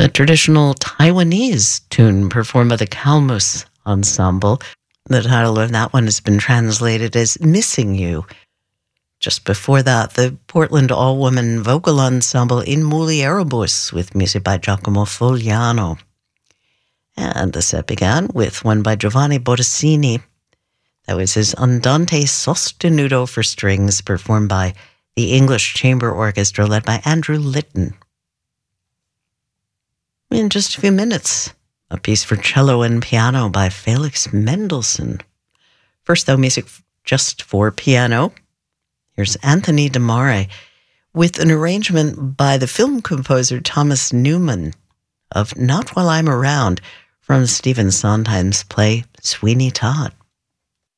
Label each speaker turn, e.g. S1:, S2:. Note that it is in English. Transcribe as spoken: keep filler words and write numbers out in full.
S1: a traditional Taiwanese tune performed by the Kalmus Ensemble. The title of that one has been translated as Missing You. Just before that, the Portland all-woman vocal ensemble In Mulieribus with music by Giacomo Fogliano. And the set began with one by Giovanni Bottesini. That was his Andante Sostenuto for strings, performed by the English Chamber Orchestra led by Andrew Litton. In just a few minutes, a piece for cello and piano by Felix Mendelssohn. First, though, music just for piano. Here's Anthony de Mare with an arrangement by the film composer Thomas Newman of Not While I'm Around from Stephen Sondheim's play Sweeney Todd.